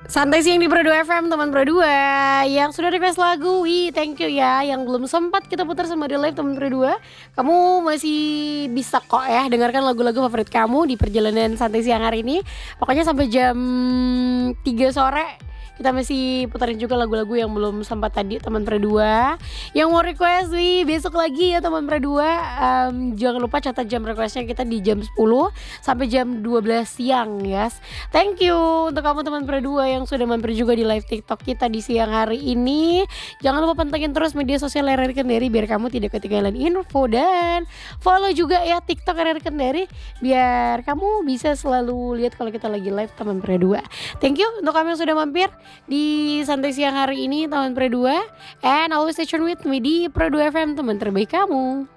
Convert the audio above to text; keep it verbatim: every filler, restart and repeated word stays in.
Santai siang di Pro dua F M, teman Pro dua yang sudah request lagu, wih thank you ya. Yang belum sempat kita putar sama di live teman Pro dua, kamu masih bisa kok ya dengarkan lagu-lagu favorit kamu di perjalanan santai siang hari ini. Pokoknya sampai jam tiga sore kita masih putarin juga lagu-lagu yang belum sempat tadi teman Pro dua. Yang mau request wih besok lagi ya teman Pro dua, um, jangan lupa catat jam requestnya kita di jam sepuluh sampai jam dua belas siang yes. Thank you untuk kamu teman Pro dua yang sudah mampir juga di live TikTok kita di siang hari ini. Jangan lupa pantengin terus media sosial R R Kendari biar kamu tidak ketinggalan info, dan follow juga ya TikTok R R Kendari biar kamu bisa selalu lihat kalau kita lagi live teman Pro dua. Thank you untuk kamu yang sudah mampir di santai siang hari ini teman Pro dua, and always stay tuned with me di Pro dua F M, teman terbaik kamu.